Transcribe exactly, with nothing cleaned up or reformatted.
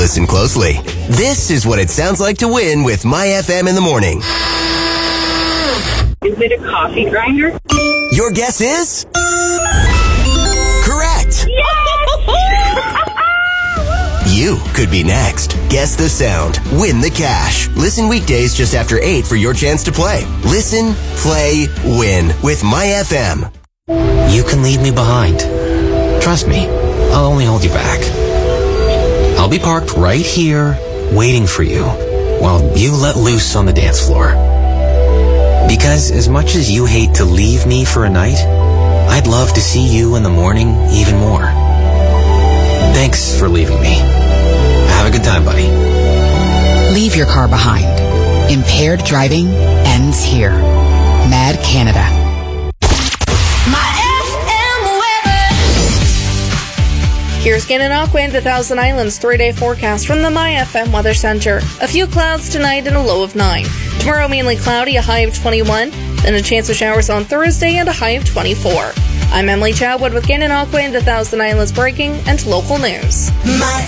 Listen closely. This is what it sounds like to win with My F M in the morning. Is it a coffee grinder? Your guess is? Correct. You could be next. Guess the sound. Win the cash. Listen weekdays just after eight for your chance to play. Listen, play, win with My F M. You can leave me behind. Trust me, I'll only hold you back. I'll be parked right here, waiting for you, while you let loose on the dance floor. Because as much as you hate to leave me for a night, I'd love to see you in the morning even more. Thanks for leaving me. Have a good time, buddy. Leave your car behind. Impaired driving ends here. Mad Canada. Here's Gananoque and the Thousand Islands three-day forecast from the My F M Weather Center. A few clouds tonight and a low of nine. Tomorrow mainly cloudy, a high of twenty-one. Then a chance of showers on Thursday and a high of twenty-four. I'm Emily Chadwood with Gananoque and the Thousand Islands breaking and local news. My